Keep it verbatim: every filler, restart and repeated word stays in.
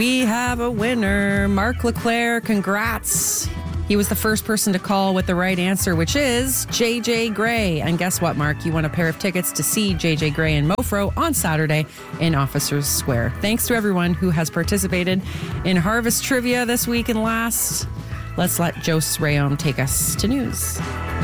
We have a winner. Mark Leclerc, congrats. He was the first person to call with the right answer, which is J J Gray. And guess what, Mark? You won a pair of tickets to see J J Gray and Mofro on Saturday in Officers Square. Thanks to everyone who has participated in Harvest Trivia this week and last. Let's let Jose Rayom take us to news.